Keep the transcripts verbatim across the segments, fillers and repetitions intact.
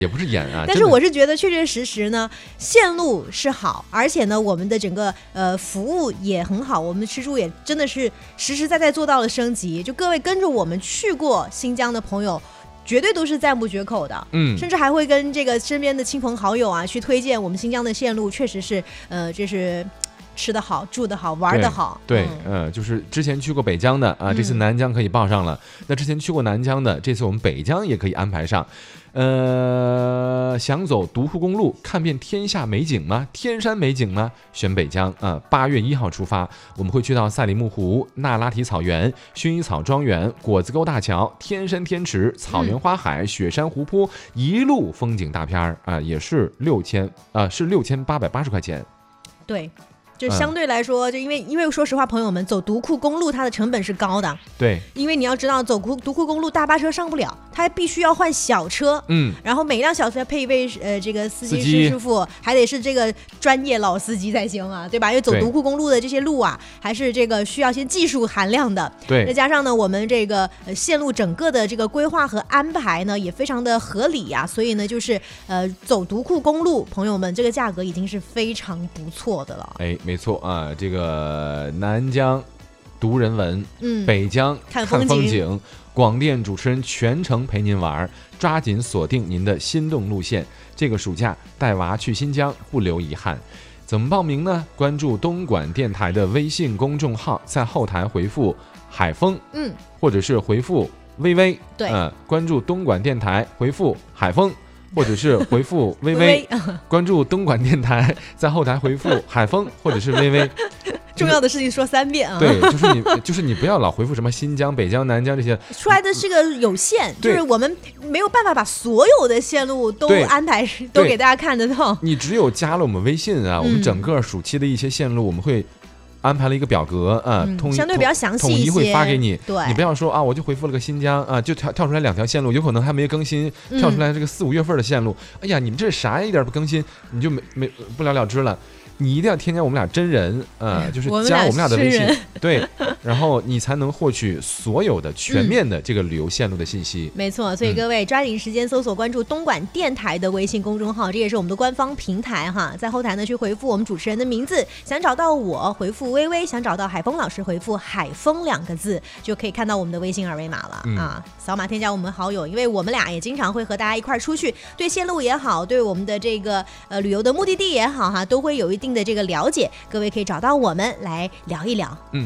也不是演啊。 但是我是觉得确确实实呢，线路是好，而且呢，我们的整个呃服务也很好，我们吃住也真的是实实在在做到了升级。就各位跟着我们去过新疆的朋友，绝对都是赞不绝口的，嗯，甚至还会跟这个身边的亲朋好友啊去推荐我们新疆的线路，确实是，呃，这是吃得好、住得好、玩得好。 对，嗯、呃，就是之前去过北疆的啊，这次南疆可以报上了。嗯、那之前去过南疆的，这次我们北疆也可以安排上。呃，想走独库公路看遍天下美景吗？天山美景吗？选北疆啊！八、呃、月一号出发，我们会去到赛里木湖、那拉提草原、薰衣草庄园、果子沟大桥、天山天池、草原花海、嗯、雪山湖泊，一路风景大片啊、呃，也是六千啊，是六千八百八十块钱。 对。就相对来说，就因为因为说实话，朋友们走独库公路，它的成本是高的。 对， 因为你要知道，走独独库公路大巴车上不了，它必须要换小车。嗯，然后每辆小车配一位呃这个司机师傅，还得是这个专业老司机才行啊，对吧？因为走独库公路的这些路啊，还是这个需要些技术含量的。 对， 再加上呢，我们这个、呃、线路整个的这个规划和安排呢，也非常的合理呀、啊，所以呢，就是呃走独库公路，朋友们这个价格已经是非常不错的了。 哎。没错啊，这个南疆读人文， 嗯， 北疆看风景， 看风景广电主持人全程陪您玩，抓紧锁定您的心动路线。这个暑假带娃去新疆，不留遗憾。怎么报名呢？关注东莞电台的微信公众号，在后台回复海风， 嗯， 或者是回复微微， 对， 嗯、呃，关注东莞电台，回复海风。或者是回复微微，关注东莞电台，在后台回复海风或者是微微。 重要的事情说三遍啊！ 对，就是你，就是你不要老回复什么新疆、北疆、南疆这些， 出来的是个有限，就是我们没有办法把所有的线路都安排，都给大家看得到。 你只有加了我们微信啊，嗯、我们整个暑期的一些线路，我们会安排了一个表格啊， 嗯、 统一相对比较详细一些，统一会发给你。 对， 你不要说啊，我就回复了个新疆啊，就跳跳出来两条线路，有可能还没更新，跳出来这个四五月份的线路，嗯、哎呀，你们这啥一点不更新，你就没没不了了之了。你一定要添加我们俩真人啊、呃，就是加我们俩的微信，对，然后你才能获取所有的全面的这个旅游线路的信息。 嗯、没错，所以各位、嗯、抓紧时间搜索关注东莞电台的微信公众号，这也是我们的官方平台哈。在后台呢去回复我们主持人的名字，想找到我回复微微，想找到海峰老师回复海峰两个字，就可以看到我们的微信二维码了、嗯、啊。扫码添加我们好友，因为我们俩也经常会和大家一块出去，对线路也好，对我们的这个呃旅游的目的地也好哈，都会有一定的这个了解，各位可以找到我们来聊一聊。 嗯，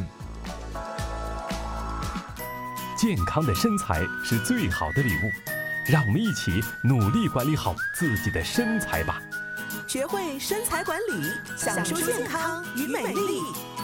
健康的身材是最好的礼物，让我们一起努力管理好自己的身材吧。 学会身材管理，享受健康与美丽。